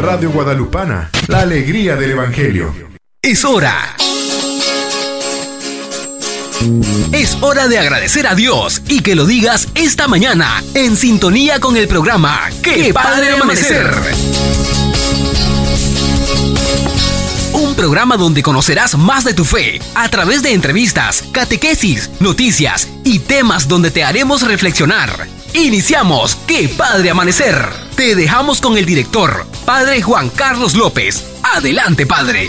Radio Guadalupana, la alegría del Evangelio. Es hora. Es hora de agradecer a Dios y que lo digas esta mañana en sintonía con el programa ¡Qué Padre Amanecer! Un programa donde conocerás más de tu fe a través de entrevistas, catequesis, noticias y temas donde te haremos reflexionar. Iniciamos ¡Qué Padre Amanecer! Te dejamos con el director, Padre Juan Carlos López. Adelante, Padre.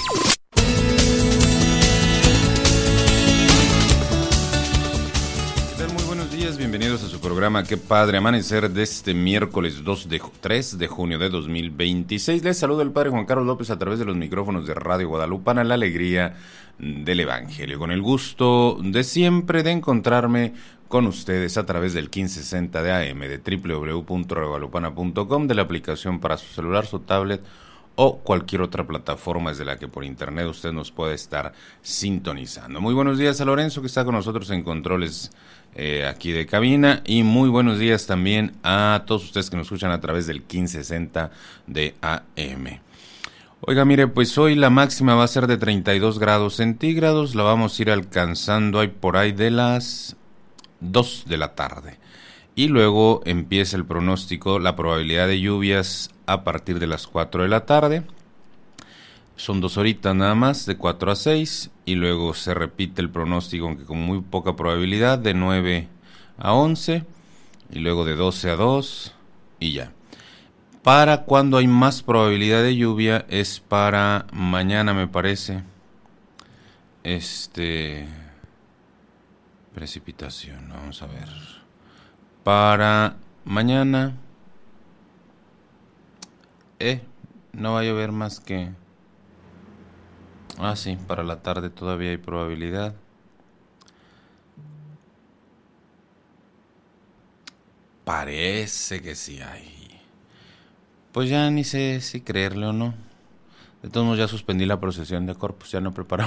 Muy buenos días, bienvenidos a su programa ¡Qué Padre Amanecer! De este miércoles 3 de junio de 2026. Les saluda el Padre Juan Carlos López a través de los micrófonos de Radio Guadalupana, la alegría del Evangelio. Con el gusto de siempre de encontrarme con ustedes a través del 1560 de AM, de www.radioguadalupana.com, de la aplicación para su celular, su tablet o cualquier otra plataforma desde la que por internet usted nos puede estar sintonizando. Muy buenos días a Lorenzo, que está con nosotros en controles aquí de cabina, y muy buenos días también a todos ustedes que nos escuchan a través del 1560 de AM. Oiga, mire, pues hoy la máxima va a ser de 32 grados centígrados, la vamos a ir alcanzando ahí por ahí de las 2 de la tarde. Y luego empieza el pronóstico, la probabilidad de lluvias a partir de las 4 de la tarde. Son 2 horitas nada más, de 4 a 6. Y luego se repite el pronóstico, aunque con muy poca probabilidad, de 9 a 11. Y luego de 12 a 2 y ya. Para cuando hay más probabilidad de lluvia es para mañana, me parece. Precipitación, vamos a ver. Para mañana no va a llover más que... sí, para la tarde todavía hay probabilidad. Parece que sí hay. Pues ya ni sé si creerle o no. De todos modos ya suspendí la procesión de Corpus, ya no preparamos